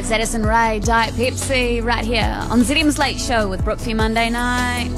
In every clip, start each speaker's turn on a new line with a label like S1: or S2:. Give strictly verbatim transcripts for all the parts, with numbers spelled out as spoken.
S1: It's Addison Rae, Diet Pepsi, right here on Z M's Late Show with Brooke for Monday night.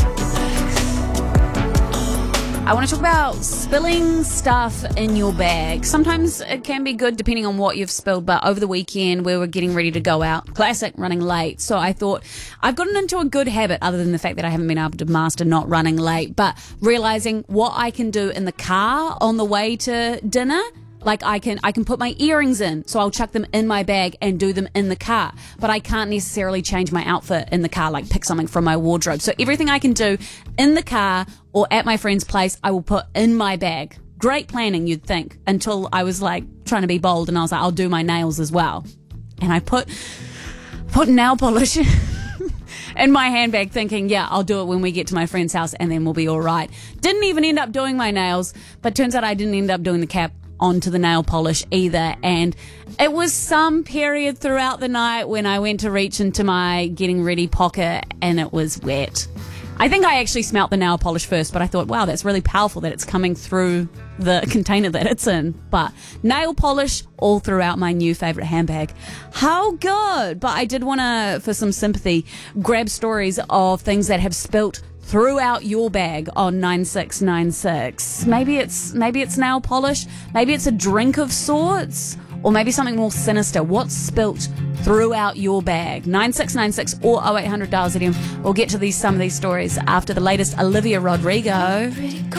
S1: I want to talk about spilling stuff in your bag. Sometimes it can be good depending on what you've spilled, but over the weekend we were getting ready to go out. Classic, running late. So I thought I've gotten into a good habit, other than the fact that I haven't been able to master not running late, but realizing what I can do in the car on the way to dinner. Like I can I can put my earrings in, so I'll chuck them in my bag and do them in the car. But I can't necessarily change my outfit in the car, like pick something from my wardrobe. So everything I can do in the car or at my friend's place, I will put in my bag. Great planning, you'd think, until I was like trying to be bold and I was like, I'll do my nails as well. And I put put nail polish in my handbag thinking, yeah, I'll do it when we get to my friend's house and then we'll be all right. Didn't even end up doing my nails, but turns out I didn't end up doing the cap onto the nail polish either, and it was some period throughout the night when I went to reach into my getting ready pocket and it was wet. I think I actually smelt the nail polish first, but I thought, wow, that's really powerful that it's coming through the container that it's in. But nail polish all throughout my new favourite handbag. How good! But I did want to, for some sympathy, grab stories of things that have spilt throughout your bag on nine six nine six. Maybe it's maybe it's nail polish, maybe it's a drink of sorts, or maybe something more sinister. What's spilt throughout your bag? nine six nine six or oh eight hundred dial Z M. We'll get to these some of these stories after the latest Olivia Rodrigo.